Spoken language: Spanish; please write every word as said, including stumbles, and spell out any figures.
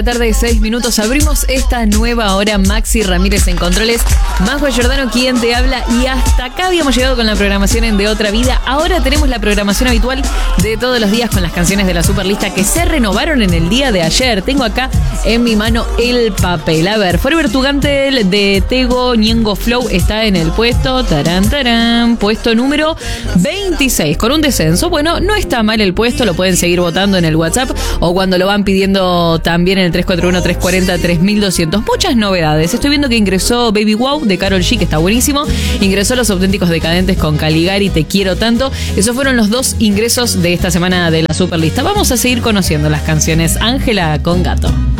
Tarde de seis minutos, abrimos esta nueva hora. Maxi Ramírez en controles, Majo Giordano quien te habla, y hasta acá habíamos llegado con la programación en De Otra Vida. Ahora tenemos la programación habitual de todos los días con las canciones de la Superlista que se renovaron en el día de ayer. Tengo acá en mi mano el papel. A ver, Forever Tugantel de Tego Ñengo Flow está en el puesto, tarán, tarán, puesto número veintiséis, con un descenso. Bueno, no está mal el puesto, lo pueden seguir votando en el WhatsApp o cuando lo van pidiendo también en el tres cuatro uno, tres cuatro cero, tres mil doscientos. Muchas novedades. Estoy viendo que ingresó Baby Wow de Karol G, que está buenísimo. Ingresó Los Auténticos Decadentes con Caligari, Te Quiero Tanto. Esos fueron los dos ingresos de esta semana de la Superlista. Vamos a seguir conociendo las canciones. Ángela con Gato.